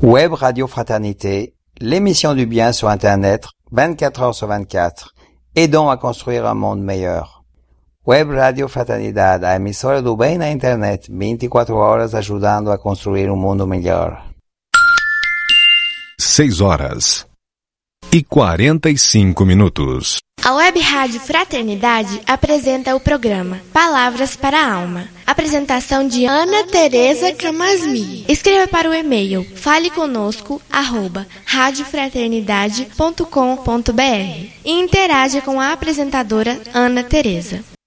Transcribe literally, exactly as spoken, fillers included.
Web Radio Fraternité, l'émission du bien sur Internet, vingt-quatre heures sur vingt-quatre, aidons a construir um mundo melhor. Web Radio Fraternidade, a emissora do bem na internet, vinte e quatro horas ajudando a construir um mundo melhor. seis horas e quarenta e cinco minutos. A Web Rádio Fraternidade apresenta o programa Palavras para a Alma. Apresentação de Ana Tereza Camasmi. Escreva para o e-mail faleconosco arroba radiofraternidade ponto com ponto br e interaja com a apresentadora Ana Tereza.